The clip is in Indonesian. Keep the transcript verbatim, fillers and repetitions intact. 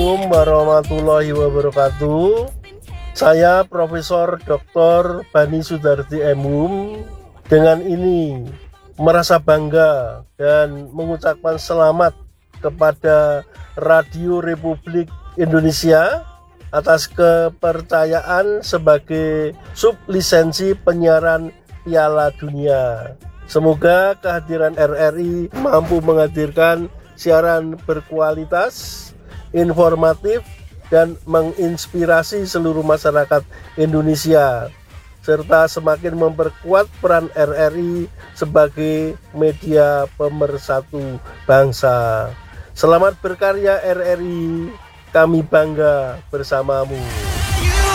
Assalamualaikum warahmatullahi wabarakatuh. Saya Profesor doktor Bani Sudarti M Hum dengan ini merasa bangga dan mengucapkan selamat kepada Radio Republik Indonesia atas kepercayaan sebagai sublisensi penyiaran Piala Dunia. Semoga kehadiran R R I mampu menghadirkan siaran berkualitas, informatif, dan menginspirasi seluruh masyarakat Indonesia, serta semakin memperkuat peran R R I sebagai media pemersatu bangsa. Selamat berkarya R R I, kami bangga bersamamu.